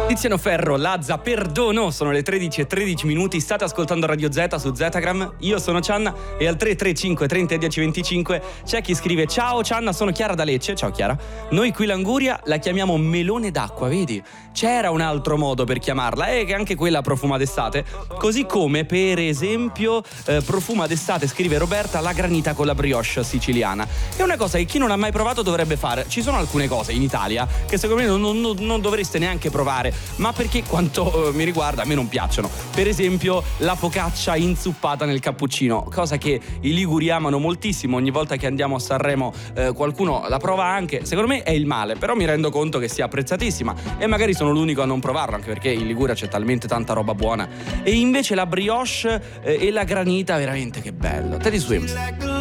Tiziano Ferro, Lazza, perdono, sono le 13:13 minuti, state ascoltando Radio Z su Zetagram, io sono Cianna e al 335 30 10 25 c'è chi scrive: ciao Cianna, sono Chiara da Lecce, ciao Chiara, noi qui l'Anguria la chiamiamo melone d'acqua, vedi? C'era un altro modo per chiamarla e che anche quella profuma d'estate, così come per esempio profuma d'estate, scrive Roberta, la granita con la brioche siciliana. È una cosa che chi non ha mai provato dovrebbe fare. Ci sono alcune cose in Italia che secondo me non dovreste neanche provare, ma perché quanto mi riguarda a me non piacciono. Per esempio la focaccia inzuppata nel cappuccino, cosa che i liguri amano moltissimo. Ogni volta che andiamo a Sanremo qualcuno la prova anche. Secondo me è il male, però mi rendo conto che sia apprezzatissima e magari sono l'unico a non provarlo, anche perché in Liguria c'è talmente tanta roba buona. E invece la brioche e la granita, veramente che bello. Teddy Swims.